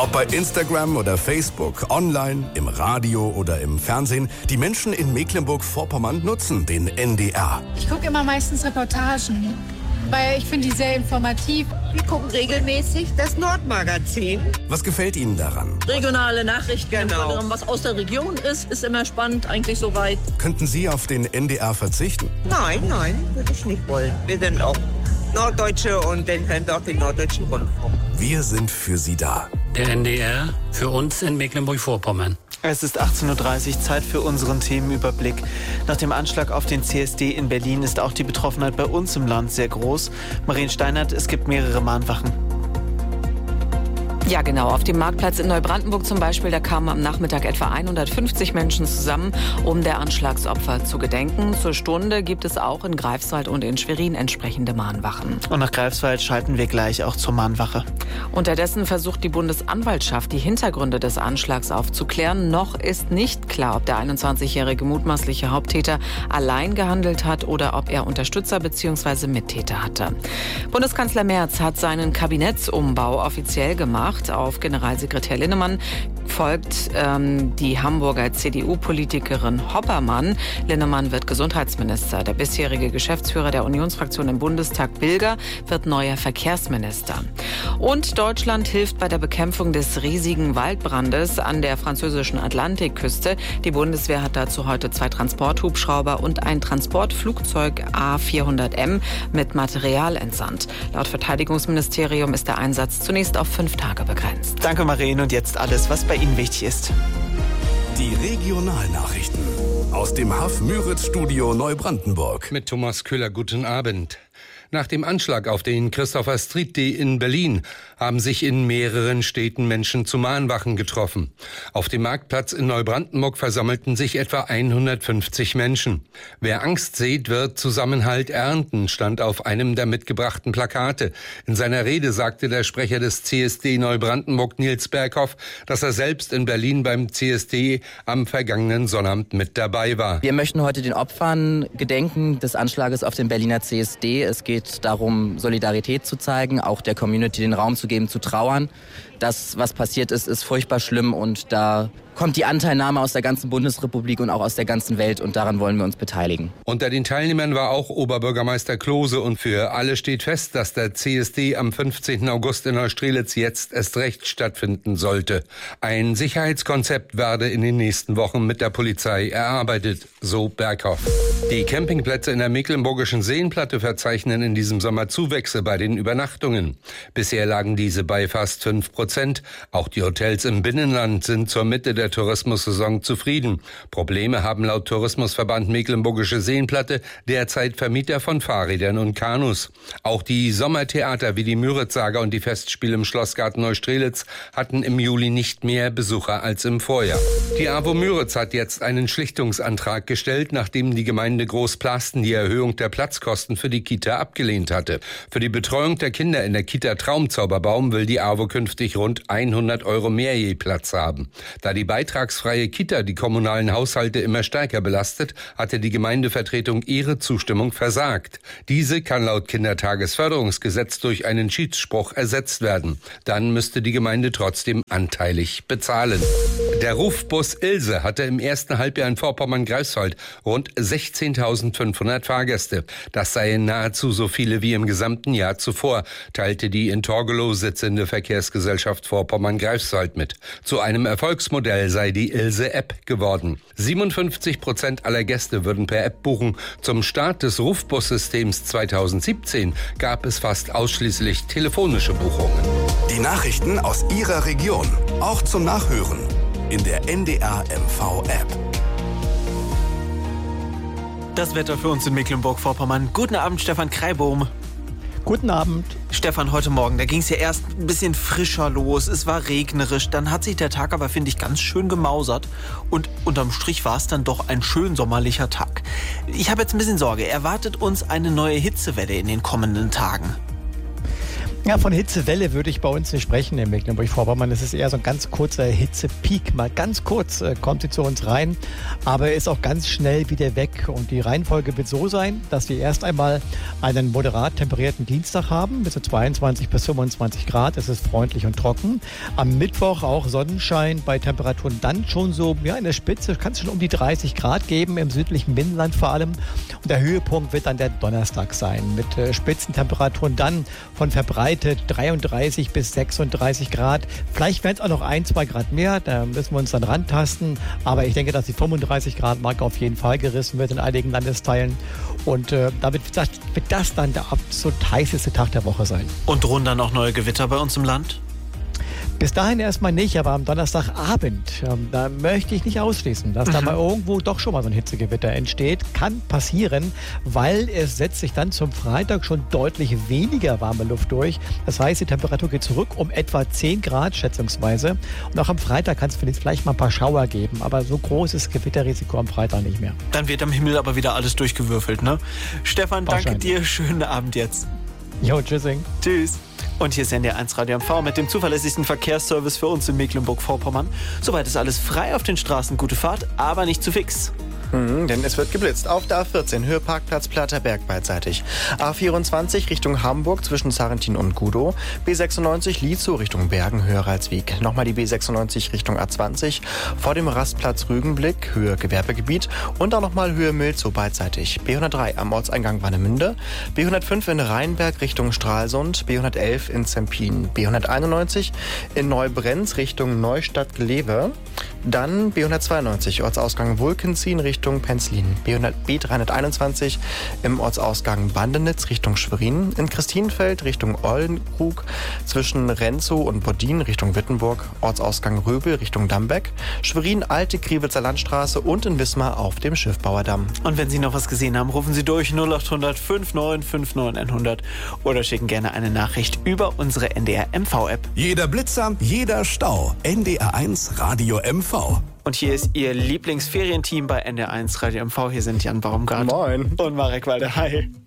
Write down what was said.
Ob bei Instagram oder Facebook, online, im Radio oder im Fernsehen, die Menschen in Mecklenburg-Vorpommern nutzen den NDR. Ich gucke immer meistens Reportagen, weil ich finde die sehr informativ. Wir gucken regelmäßig das Nordmagazin. Was gefällt Ihnen daran? Regionale Nachrichten, Genau. Was aus der Region ist immer spannend, eigentlich soweit. Könnten Sie auf den NDR verzichten? Nein, würde ich nicht wollen. Wir sind auch Norddeutsche und dann hören wir auch den Norddeutschen Rundfunk. Wir sind für Sie da. Der NDR für uns in Mecklenburg-Vorpommern. Es ist 18:30 Uhr, Zeit für unseren Themenüberblick. Nach dem Anschlag auf den CSD in Berlin ist auch die Betroffenheit bei uns im Land sehr groß. Marien Steinert, es gibt mehrere Mahnwachen. Ja, genau. Auf dem Marktplatz in Neubrandenburg zum Beispiel, da kamen am Nachmittag etwa 150 Menschen zusammen, um der Anschlagsopfer zu gedenken. Zur Stunde gibt es auch in Greifswald und in Schwerin entsprechende Mahnwachen. Und nach Greifswald schalten wir gleich auch zur Mahnwache. Unterdessen versucht die Bundesanwaltschaft, die Hintergründe des Anschlags aufzuklären. Noch ist nicht klar, ob der 21-jährige mutmaßliche Haupttäter allein gehandelt hat oder ob er Unterstützer bzw. Mittäter hatte. Bundeskanzler Merz hat seinen Kabinettsumbau offiziell gemacht. Auf Generalsekretär Linnemann folgt die Hamburger CDU-Politikerin Hoppermann. Linnemann wird Gesundheitsminister. Der bisherige Geschäftsführer der Unionsfraktion im Bundestag, Bilger, wird neuer Verkehrsminister. Und Deutschland hilft bei der Bekämpfung des riesigen Waldbrandes an der französischen Atlantikküste. Die Bundeswehr hat dazu heute 2 Transporthubschrauber und ein Transportflugzeug A400M mit Material entsandt. Laut Verteidigungsministerium ist der Einsatz zunächst auf 5 Tage begrenzt. Danke, Marien. Und jetzt alles, was bei Ihnen wichtig ist. Die Regionalnachrichten aus dem Haff-Müritz-Studio Neubrandenburg. Mit Thomas Köhler, guten Abend. Nach dem Anschlag auf den Christopher Street Day in Berlin haben sich in mehreren Städten Menschen zu Mahnwachen getroffen. Auf dem Marktplatz in Neubrandenburg versammelten sich etwa 150 Menschen. Wer Angst sät, wird Zusammenhalt ernten, stand auf einem der mitgebrachten Plakate. In seiner Rede sagte der Sprecher des CSD Neubrandenburg, Nils Berghoff, dass er selbst in Berlin beim CSD am vergangenen Sonnabend mit dabei war. Wir möchten heute den Opfern gedenken des Anschlages auf den Berliner CSD. Es geht darum, Solidarität zu zeigen, auch der Community den Raum zu geben, zu trauern. Das, was passiert ist, ist furchtbar schlimm und da kommt die Anteilnahme aus der ganzen Bundesrepublik und auch aus der ganzen Welt und daran wollen wir uns beteiligen. Unter den Teilnehmern war auch Oberbürgermeister Klose und für alle steht fest, dass der CSD am 15. August in Neustrelitz jetzt erst recht stattfinden sollte. Ein Sicherheitskonzept werde in den nächsten Wochen mit der Polizei erarbeitet, so Berghoff. Die Campingplätze in der mecklenburgischen Seenplatte verzeichnen in diesem Sommer Zuwächse bei den Übernachtungen. Bisher lagen diese bei fast 5%. Auch die Hotels im Binnenland sind zur Mitte der Tourismussaison zufrieden. Probleme haben laut Tourismusverband Mecklenburgische Seenplatte derzeit Vermieter von Fahrrädern und Kanus. Auch die Sommertheater wie die Müritz-Saga und die Festspiele im Schlossgarten Neustrelitz hatten im Juli nicht mehr Besucher als im Vorjahr. Die AWO Müritz hat jetzt einen Schlichtungsantrag gestellt, nachdem die Gemeinde Großplasten die Erhöhung der Platzkosten für die Kita abgelehnt hatte. Für die Betreuung der Kinder in der Kita Traumzauberbaum will die AWO künftig rund 100 € mehr je Platz haben. Da die beitragsfreie Kita die kommunalen Haushalte immer stärker belastet, hatte die Gemeindevertretung ihre Zustimmung versagt. Diese kann laut Kindertagesförderungsgesetz durch einen Schiedsspruch ersetzt werden. Dann müsste die Gemeinde trotzdem anteilig bezahlen. Der Rufbus Ilse hatte im ersten Halbjahr in Vorpommern-Greifswald rund 16.500 Fahrgäste. Das seien nahezu so viele wie im gesamten Jahr zuvor, teilte die in Torgelow sitzende Verkehrsgesellschaft Vorpommern-Greifswald mit. Zu einem Erfolgsmodell sei die Ilse-App geworden. 57% aller Gäste würden per App buchen. Zum Start des Rufbus-Systems 2017 gab es fast ausschließlich telefonische Buchungen. Die Nachrichten aus Ihrer Region, auch zum Nachhören in der NDR MV-App. Das Wetter für uns in Mecklenburg-Vorpommern. Guten Abend, Stefan Kreibohm. Guten Abend. Stefan, heute Morgen, da ging es ja erst ein bisschen frischer los. Es war regnerisch. Dann hat sich der Tag aber, finde ich, ganz schön gemausert. Und unterm Strich war es dann doch ein schön sommerlicher Tag. Ich habe jetzt ein bisschen Sorge. Erwartet uns eine neue Hitzewelle in den kommenden Tagen? Ja, von Hitzewelle würde ich bei uns nicht sprechen in Mecklenburg-Vorpommern. Es ist eher so ein ganz kurzer Hitzepeak. Mal ganz kurz kommt sie zu uns rein, aber ist auch ganz schnell wieder weg. Und die Reihenfolge wird so sein, dass wir erst einmal einen moderat temperierten Dienstag haben, bis zu 22 bis 25 Grad. Es ist freundlich und trocken. Am Mittwoch auch Sonnenschein, bei Temperaturen dann schon so, ja, in der Spitze kann es schon um die 30 Grad geben, im südlichen Binnenland vor allem. Und der Höhepunkt wird dann der Donnerstag sein, mit Spitzentemperaturen dann von verbreitet 33 bis 36 Grad. Vielleicht werden es auch noch 1-2 Grad mehr, da müssen wir uns dann rantasten. Aber ich denke, dass die 35 Grad Marke auf jeden Fall gerissen wird in einigen Landesteilen. Und damit wird das dann der absolut heißeste Tag der Woche sein. Und drohen dann auch neue Gewitter bei uns im Land? Bis dahin erstmal nicht, aber am Donnerstagabend, da möchte ich nicht ausschließen, dass da mal irgendwo doch schon mal so ein Hitzegewitter entsteht. Kann passieren, weil es setzt sich dann zum Freitag schon deutlich weniger warme Luft durch. Das heißt, die Temperatur geht zurück um etwa 10 Grad schätzungsweise. Und auch am Freitag kann es vielleicht mal ein paar Schauer geben, aber so großes Gewitterrisiko am Freitag nicht mehr. Dann wird am Himmel aber wieder alles durchgewürfelt, ne? Stefan, danke dir, schönen Abend jetzt. Jo, tschüssing. Tschüss. Und hier ist NDR1 Radio MV mit dem zuverlässigsten Verkehrsservice für uns in Mecklenburg-Vorpommern. Soweit ist alles frei auf den Straßen, gute Fahrt, aber nicht zu fix. Denn es wird geblitzt. Auf der A14 Höhe Parkplatz Platterberg beidseitig. A24 Richtung Hamburg zwischen Sarrentin und Gudow. B96 Lietzow Richtung Bergen, Höhe Ralswiek. Nochmal die B96 Richtung A20 vor dem Rastplatz Rügenblick, Höhe Gewerbegebiet. Und auch nochmal Höhe Milzow beidseitig. B103 am Ortseingang Warnemünde. B105 in Rheinberg Richtung Stralsund. B111 in Zempin. B191 in Neubrenz Richtung Neustadt-Glewe. Dann B192 Ortsausgang Wulkenzien Richtung Penzlin. B321 im Ortsausgang Bandenitz Richtung Schwerin. In Christienfeld Richtung Oldenkrug. Zwischen Renzow und Bodin Richtung Wittenburg. Ortsausgang Röbel Richtung Dambeck. Schwerin Alte Kriwitzer Landstraße und in Wismar auf dem Schiffbauerdamm. Und wenn Sie noch was gesehen haben, rufen Sie durch 0800 59 59 100 oder schicken gerne eine Nachricht über unsere NDR MV-App. Jeder Blitzer, jeder Stau. NDR1 Radio MV. Und hier ist Ihr Lieblingsferienteam bei NDR1 Radio MV. Hier sind Jan Baumgart. Moin. Und Marek Walder. Hi.